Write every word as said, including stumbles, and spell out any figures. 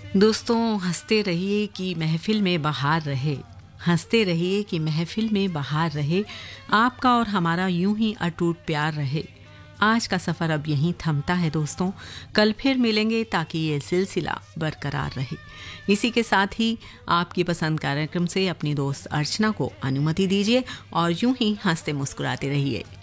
दोस्तों, हंसते रहिए कि महफिल में बहार रहे, हंसते रहिए कि महफिल में बहार रहे, आपका और हमारा यूं ही अटूट प्यार रहे। आज का सफ़र अब यहीं थमता है दोस्तों, कल फिर मिलेंगे ताकि ये सिलसिला बरकरार रहे। इसी के साथ ही आपकी पसंद कार्यक्रम से अपनी दोस्त अर्चना को अनुमति दीजिए और यूं ही हंसते मुस्कुराते रहिए।